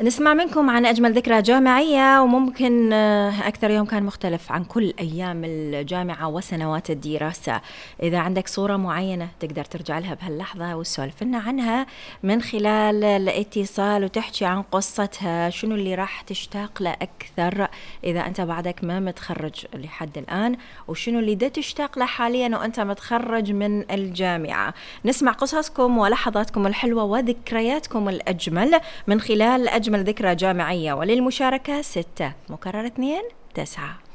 نسمع منكم عن أجمل ذكرى جامعية، وممكن أكثر يوم كان مختلف عن كل أيام الجامعة وسنوات الدراسة. إذا عندك صورة معينة تقدر ترجع لها بهاللحظة وتسولف لنا عنها من خلال الاتصال وتحكي عن قصتها، شنو اللي راح تشتاق له أكثر إذا أنت بعدك ما متخرج لحد الآن، وشنو اللي دا تشتاق له حاليا وأنت متخرج من الجامعة. نسمع قصصكم ولحظاتكم الحلوة وذكرياتكم الأجمل من خلال أجمل ذكرى جامعية. وللمشاركة 6 مكرر 2 9.